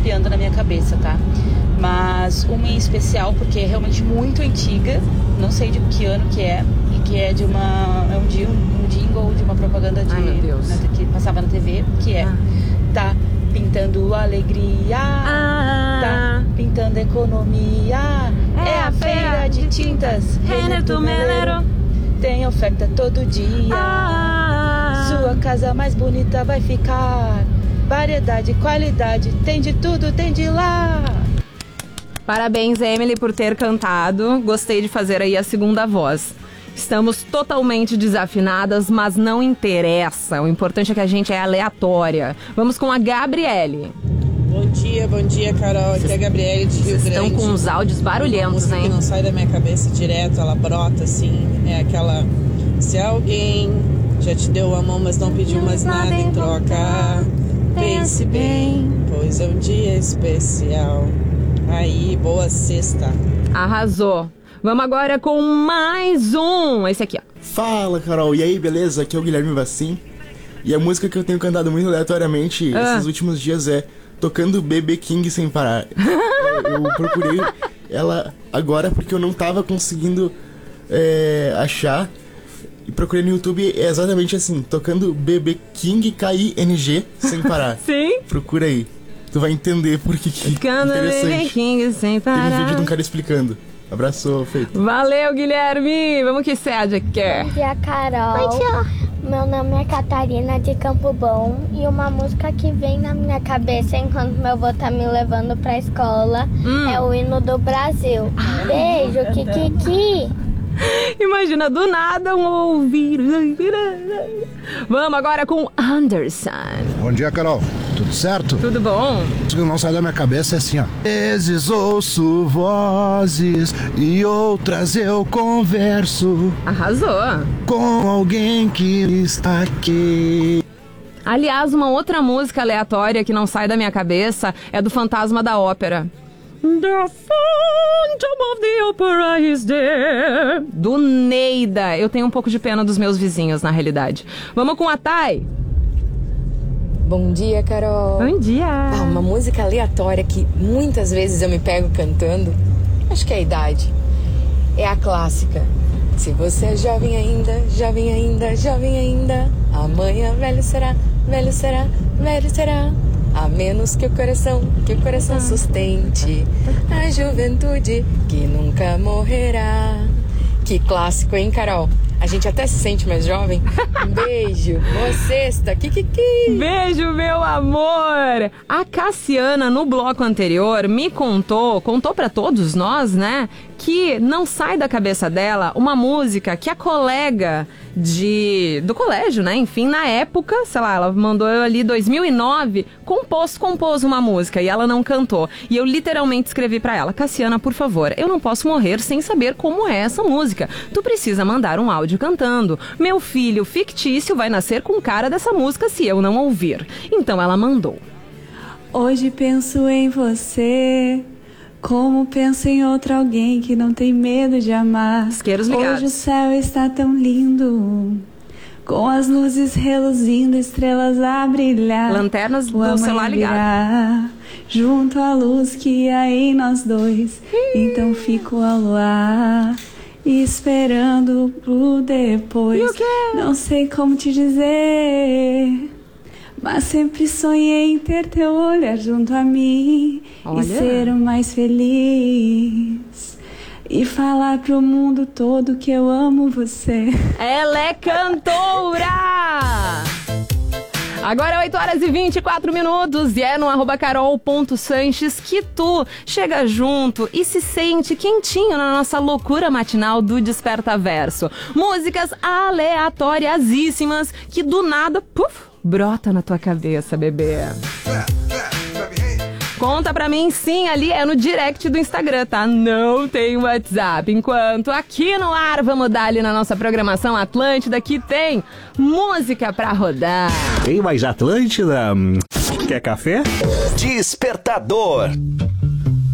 zapeando na minha cabeça, tá? Mas uma em especial, porque é realmente muito antiga, não sei de que ano que é, e que é de uma... é um jingle de uma propaganda de... Ai, meu Deus. que passava na TV, que é... Tá pintando alegria, tá pintando economia, é a feira de tintas, Renner do Melero, tem oferta todo dia, sua casa mais bonita vai ficar, variedade, qualidade, tem de tudo, tem de lá. Parabéns, Emily, por ter cantado. Gostei de fazer aí a segunda voz. Estamos totalmente desafinadas, mas não interessa. O importante é que a gente é aleatória. Vamos com a Gabriele. Bom dia, Carol. Aqui é a Gabriele de Rio Grande. Estão com uns áudios barulhentos, hein? Que não sai da minha cabeça direto, ela brota assim. É aquela... Se alguém já te deu a mão, mas não pediu mais nada em troca, pense bem, pois é um dia especial. Aí, boa sexta. Arrasou. Vamos agora com mais um. Esse aqui, ó. Fala, Carol. E aí, beleza? Aqui é o Guilherme Vassim. E a música que eu tenho cantado muito aleatoriamente esses últimos dias é Tocando BB King Sem Parar. Eu procurei ela agora porque eu não tava conseguindo achar. E procurei no YouTube, é exatamente assim, Tocando BB King KING Sem Parar. Sim. Procura aí. Tu vai entender por que Tocando BB King Sem Parar. Tem um vídeo de um cara explicando. Abraço, feito. Valeu, Guilherme. Vamos que Cédia quer. Bom dia, Carol. Bom dia. Meu nome é Catarina de Campo Bom e uma música que vem na minha cabeça enquanto meu avô tá me levando pra escola é o hino do Brasil. Beijo, Kikiki. Imagina, do nada um ouvir. Vamos agora com Anderson. Bom dia, Carol. Tudo certo? Tudo bom? O que não sai da minha cabeça é assim, ó. Às vezes ouço vozes e outras eu converso. Arrasou. Com alguém que está aqui. Aliás, uma outra música aleatória que não sai da minha cabeça é do Fantasma da Ópera. The Phantom of the Opera is there. Do Neida. Eu tenho um pouco de pena dos meus vizinhos, na realidade. Vamos com a Thay. Bom dia, Carol. Bom dia. Uma música aleatória que muitas vezes eu me pego cantando, acho que é a idade. É a clássica. Se você é jovem ainda, jovem ainda, jovem ainda, amanhã velho será, velho será, velho será. A menos que o coração sustente a juventude que nunca morrerá. Que clássico, hein, Carol? A gente até se sente mais jovem. Um beijo, boa sexta, kikiki. Beijo, meu amor. A Cassiana, no bloco anterior, me contou pra todos nós, né, que não sai da cabeça dela uma música que a colega do colégio, né, enfim, na época, sei lá, ela mandou eu ali 2009, compôs uma música e ela não cantou. E eu literalmente escrevi pra ela: Cassiana, por favor, eu não posso morrer sem saber como é essa música. Tu precisa mandar um áudio cantando. Meu filho fictício vai nascer com cara dessa música se eu não ouvir. Então ela mandou. Hoje penso em você, como penso em outro alguém que não tem medo de amar. Isqueiros ligados. Hoje o céu está tão lindo, com as luzes reluzindo, estrelas a brilhar. Lanternas do celular ligado. Junto à luz que há em nós dois. Então fico ao luar, esperando pro depois. Não sei como te dizer, mas sempre sonhei em ter teu olhar junto a mim. Olha. E ser o mais feliz e falar pro mundo todo que eu amo você. Ela é cantora! Agora é 8h24 e é no @carol.sanches que tu chega junto e se sente quentinho na nossa loucura matinal do Desperta Verso. Músicas aleatoriasíssimas que do nada, brota na tua cabeça, bebê. Conta pra mim, sim, ali é no direct do Instagram, tá? Não tem WhatsApp. Enquanto aqui no ar, vamos dar ali na nossa programação Atlântida, que tem música pra rodar. Tem mais Atlântida? Quer café? Despertador.